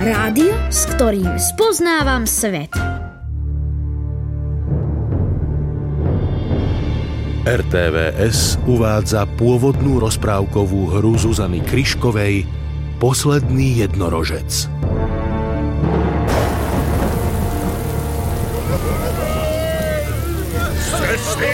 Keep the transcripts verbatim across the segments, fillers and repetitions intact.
Rádio, s ktorým spoznávam svet. er té vé es uvádza pôvodnú rozprávkovú hru Zuzany Kryškovej Posledný jednorožec. Cesty!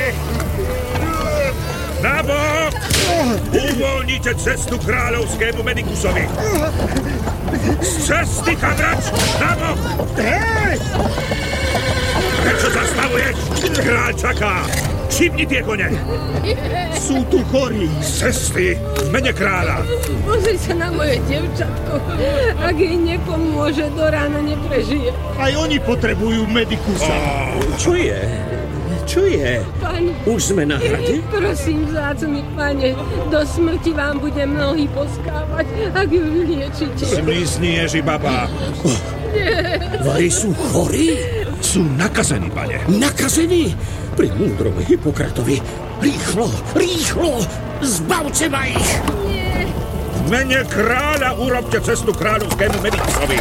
Nabok! Uvoľnite cestu kráľovskému medikusovi! Z cesty, chadrač! Nabok! Hej! Prečo zastavuješ? Kráľ čaká! Šipni tie kone! Sú tu chorí! Z cesty! V mene kráľa! Pozri sa na moje devčatko. Ak jej nepomôže, do rána neprežije. Aj oni potrebujú medikusa. Oh. Čo je? Čo je? Pane, už sme na hrade? Prosím, vzácny pane, do smrti vám budem nohy poskávať, ak ju vyliečite. Zmizni, Ježibaba. Oh. Nie. Vari sú chorí? Sú nakazení, pane. Nakazení? Pri múdrom Hippokratovi. Rýchlo, rýchlo, zbavte ma ich! Nie. V mene kráľa urobte cestu kráľovskému medikusovi.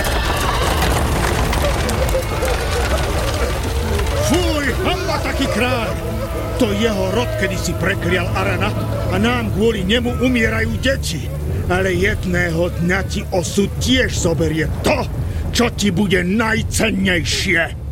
Fuj, hamba taký kráľ! To jeho rod kedysi preklial Arana a nám kvôli nemu umierajú deti. Ale jedného dňa ti osud tiež zoberie to, čo ti bude najcennejšie.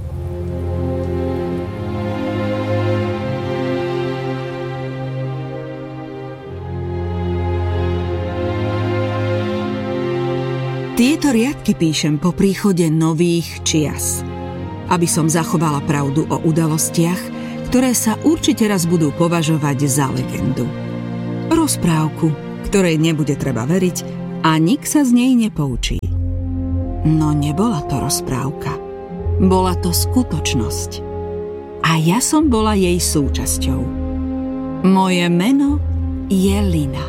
Tieto riadky píšem po príchode nových čias, aby som zachovala pravdu o udalostiach, ktoré sa určite raz budú považovať za legendu. Rozprávku, ktorej nebude treba veriť a nik sa z nej nepoučí. No nebola to rozprávka. Bola to skutočnosť. A ja som bola jej súčasťou. Moje meno je Lina.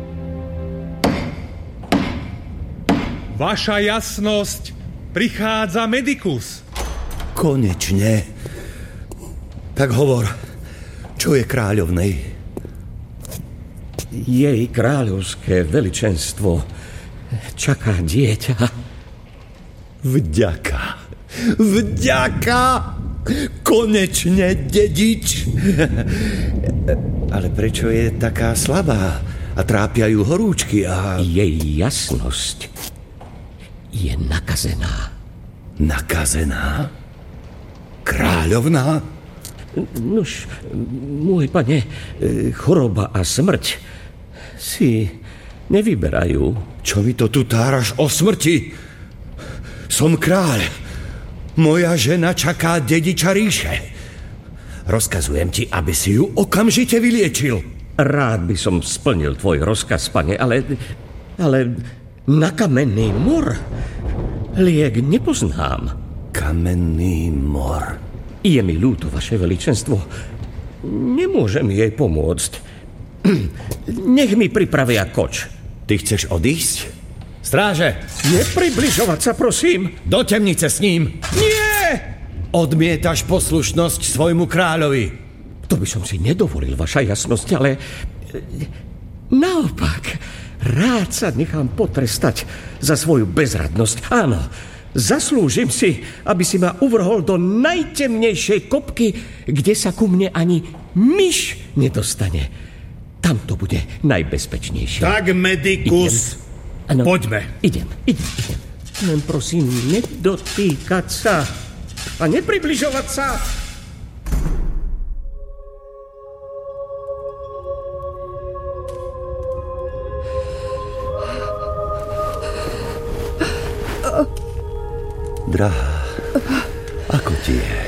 Vaša jasnosť, prichádza medikus. Konečne. Tak hovor, čo je kráľovnej? Jej kráľovské veličenstvo čaká dieťa. Vďaka. Vďaka. Konečne dedič. Ale prečo je taká slabá a trápia ju horúčky a... Jej jasnosť je nakazená. Nakazená? Kráľovná? Nuž, môj pane, choroba a smrť si nevyberajú. Čo mi to tu táraš o smrti? Som kráľ. Moja žena čaká dediča ríše. Rozkazujem ti, aby si ju okamžite vyliečil. Rád by som splnil tvoj rozkaz, pane, ale... ale... na kamenný mor liek nepoznám. Kamenný mor. Je mi ľúto, vaše veličenstvo. Nemôžem jej pomôcť. Nech mi pripravia koč. Ty chceš odísť? Stráže! Nepribližovať sa, prosím. Do temnice s ním. Nie! Odmietaš poslušnosť svojmu kráľovi. To by som si nedovolil, vaša jasnosť, ale... naopak... rád sa nechám potrestať za svoju bezradnosť. Áno, zaslúžim si, aby si ma uvrhol do najtemnejšej kopky, kde sa ku mne ani myš nedostane. Tam to bude najbezpečnejšie. Tak, medikus, ano, poďme. Idem, idem, idem. Len prosím, nedotýkať sa a nepribližovať sa. Drahá, ako ti je?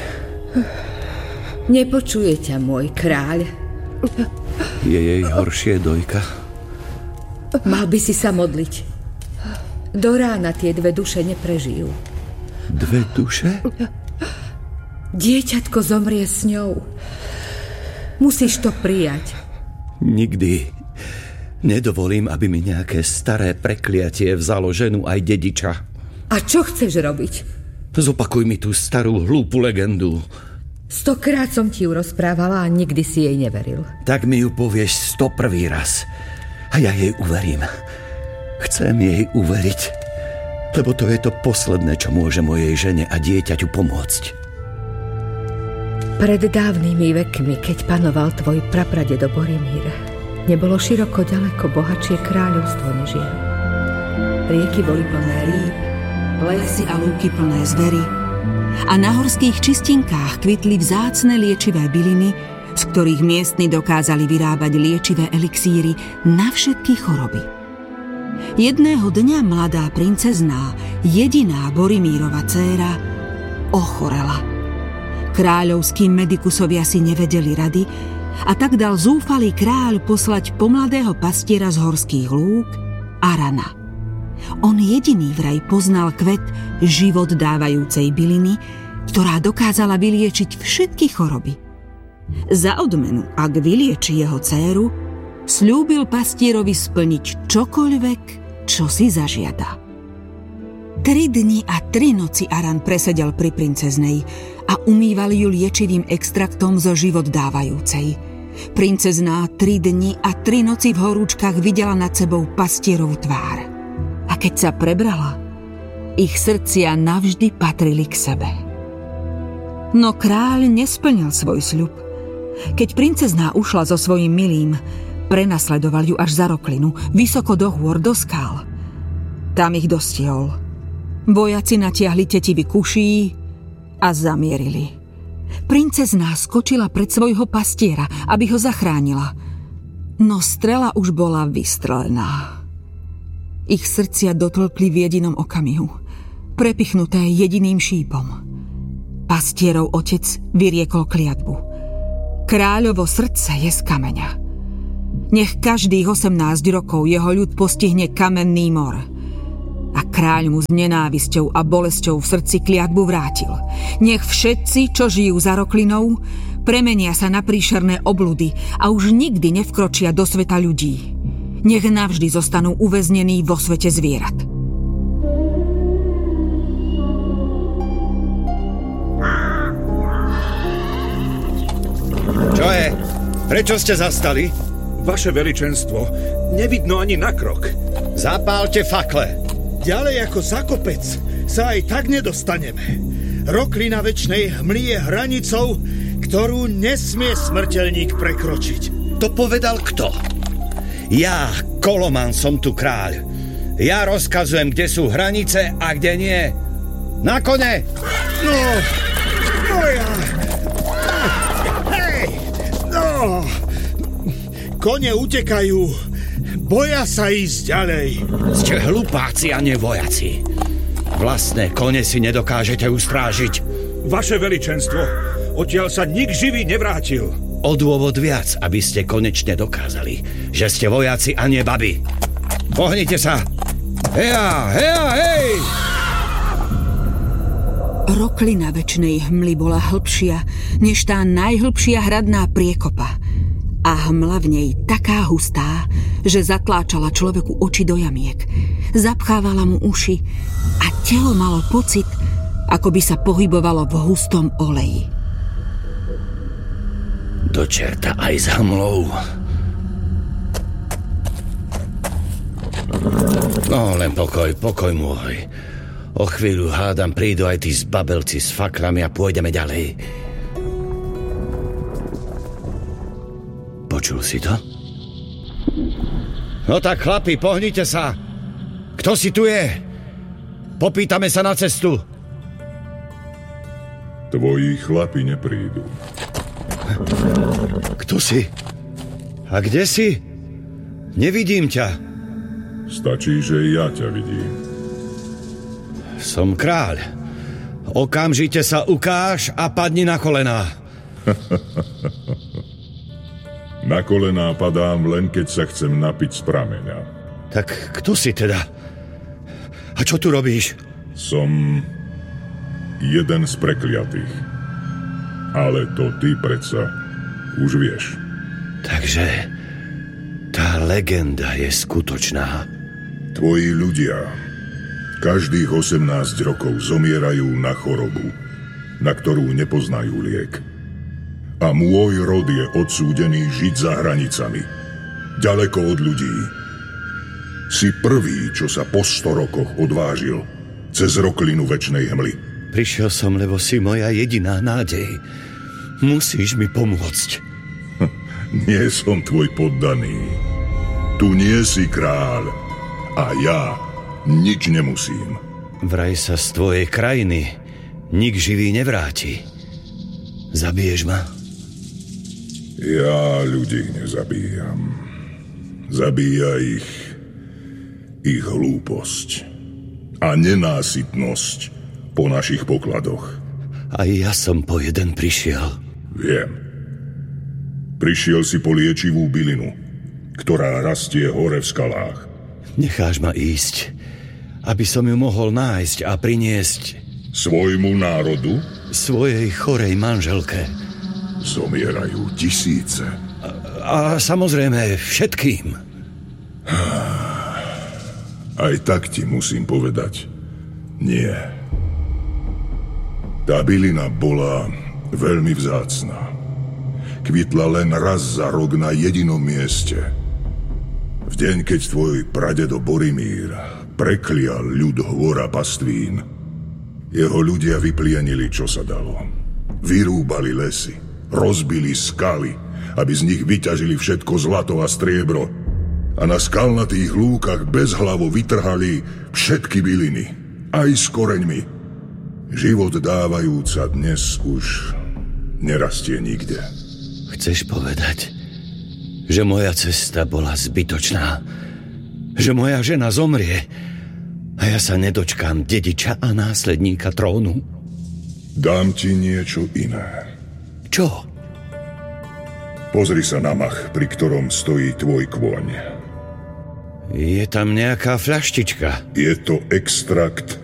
Nepočuje ťa môj kráľ. Je jej horšie, dojka? Mal by si sa modliť. Do rána tie dve duše neprežijú. Dve duše? Dieťatko zomrie s ňou. Musíš to prijať. Nikdy nedovolím, aby mi nejaké staré prekliatie vzalo ženu aj dediča. A čo chceš robiť? Zopakuj mi tú starú hlúpu legendu. Stokrát som ti ju rozprávala a nikdy si jej neveril. Tak mi ju povieš sto prvý raz. A ja jej uverím. Chcem jej uveriť. lebo to je to posledné, čo môže mojej žene a dieťaťu pomôcť. Pred dávnymi vekmi, keď panoval tvoj prapradedo Boromír, nebolo široko ďaleko bohatšie kráľovstvo než jeho. Rieky boli plné rýb, lesy a lúky plné zvery a na horských čistinkách kvitli vzácne liečivé byliny, z ktorých miestni dokázali vyrábať liečivé elixíry na všetky choroby. Jedného dňa mladá princezná, jediná Boromírova dcéra, ochorela. Kráľovskí medikusovia si nevedeli rady a tak dal zúfalý kráľ poslať pomladého pastiera z horských lúk, Arana. On jediný vraj poznal kvet život dávajúcej byliny, ktorá dokázala vyliečiť všetky choroby. Za odmenu, ak vylieči jeho dcéru, sľúbil pastierovi splniť čokoľvek, čo si zažiada. Tri dni a tri noci Aran presedel pri princeznej a umýval ju liečivým extraktom zo život dávajúcej. Princezná tri dni a tri noci v horúčkach videla nad sebou pastierovú tvár. A keď sa prebrala, ich srdcia navždy patrili k sebe. No kráľ nesplnil svoj sľub. Keď princezná ušla so svojím milým, prenasledoval ju až za roklinu, vysoko do hôr, do skál. Tam ich dostihol. Vojaci natiahli tetivy kuší a zamierili. Princezná skočila pred svojho pastiera, aby ho zachránila. No strela už bola vystrelená. Ich srdcia dotlkli v jedinom okamihu, prepichnuté jediným šípom. Pastierov otec vyriekol kliatbu. Kráľovo srdce je z kameňa. Nech každých osemnásť rokov jeho ľud postihne kamenný mor. A kráľ mu s nenávisťou a bolesťou v srdci kliatbu vrátil. Nech všetci, čo žijú za roklinou, premenia sa na príšerné obludy a už nikdy nevkročia do sveta ľudí. Nech navždy zostanú uväznení vo svete zvierat. Čo je? Prečo ste zastali? Vaše veličenstvo, nevidno ani na krok. Zapálte fakle. Ďalej ako za kopec sa aj tak nedostaneme. Roklina večnej hmly je hranicou, ktorú nesmie smrteľník prekročiť. To povedal kto? Ja, Koloman, som tu kráľ. Ja rozkazujem, kde sú hranice a kde nie. Na kone! No, no ja... Hej! No! Kone utekajú. Boja sa ísť ďalej. Ste hlupáci a nie vojaci. Vlastné kone si nedokážete ustrážiť. Vaše veličenstvo, odtiaľ sa nik živý nevrátil. O dôvod viac, aby ste konečne dokázali, že ste vojaci a nie baby. Pohnite sa! Heja, heja, hej! Roklina večnej hmly bola hlbšia, než tá najhlbšia hradná priekopa. A hmla v nej taká hustá, že zatláčala človeku oči do jamiek. Zapchávala mu uši a telo malo pocit, ako by sa pohybovalo v hustom oleji. Do čerta aj s hmlou. No, len pokoj, pokoj môj. O chvíľu hádam prídu aj tí zbabelci s faklami a pôjdeme ďalej. Počul si to? No tak chlapi, pohnite sa. Kto si tu je? Popýtame sa na cestu. Tvoji chlapi neprídu. Kto si? A kde si? Nevidím ťa. Stačí, že ja ťa vidím. Som kráľ. Okamžite sa ukáž a padni na kolená. Na kolená padám len, keď sa chcem napiť z prameňa. Tak kto si teda? A čo tu robíš? Som jeden z prekliatých. Ale to ty predsa už vieš. Takže tá legenda je skutočná. Tvoji ľudia každých osemnásť rokov zomierajú na chorobu, na ktorú nepoznajú liek. A môj rod je odsúdený žiť za hranicami, ďaleko od ľudí. Si prvý, čo sa po sto rokoch odvážil cez roklinu večnej hmly. Prišiel som, lebo si moja jediná nádej. Musíš mi pomôcť. Nie som tvoj poddaný. Tu nie si kráľ. A ja nič nemusím. Vraj sa z tvojej krajiny nik živý nevráti. Zabiješ ma? Ja ľudí nezabíjam. Zabíja ich ich hlúposť a nenásytnosť po našich pokladoch. Aj ja som po jeden prišiel. Viem. Prišiel si po liečivú bylinu, ktorá rastie hore v skalách. Necháš ma ísť, aby som ju mohol nájsť a priniesť svojmu národu? Svojej chorej manželke. Zomierajú tisíce. A, a samozrejme všetkým. Aj tak ti musím povedať, nie. Tá bylina bola veľmi vzácna. Kvitla len raz za rok na jedinom mieste. V deň, keď tvoj pradedo Boromír preklial ľud Hvora pastvín, jeho ľudia vyplienili, čo sa dalo. Vyrúbali lesy, rozbili skaly, aby z nich vyťažili všetko zlato a striebro, a na skalnatých lúkach bezhlavo vytrhali všetky byliny, aj s koreňmi. Život dávajúca dnes už nerastie nikde. Chceš povedať, že moja cesta bola zbytočná? Že moja žena zomrie a ja sa nedočkám dediča a následníka trónu? Dám ti niečo iné. Čo? Pozri sa na mach, pri ktorom stojí tvoj kôň. Je tam nejaká fľaštička. Je to extrakt